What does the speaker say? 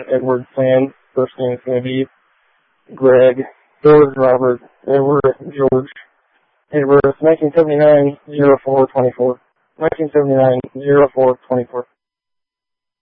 Edward Sam. First name is going to be Greg. George Robert. Edward George. Date of birth 1979-04-24. 1979-04-24.